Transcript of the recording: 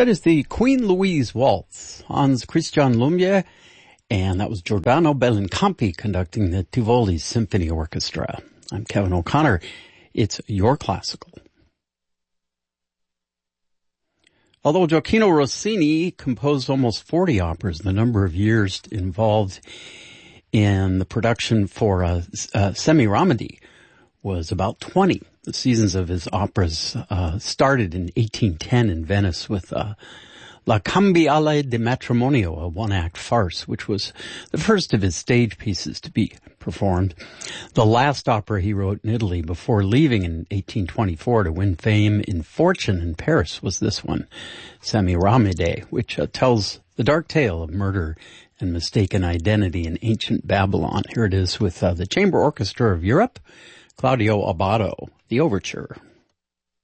That is the Queen Louise Waltz, Hans Christian Lumiere, and that was Giordano Bellincampi conducting the Tivoli Symphony Orchestra. I'm Kevin O'Connor. It's Your Classical. Although Gioacchino Rossini composed almost 40 operas, the number of years involved in the production for Semiramide was about 20. The seasons of his operas started in 1810 in Venice with La Cambiale di Matrimonio, a one-act farce, which was the first of his stage pieces to be performed. The last opera he wrote in Italy before leaving in 1824 to win fame in Fortune in Paris was this one, Semiramide, which tells the dark tale of murder and mistaken identity in ancient Babylon. Here it is with the Chamber Orchestra of Europe, Claudio Abbado, the overture.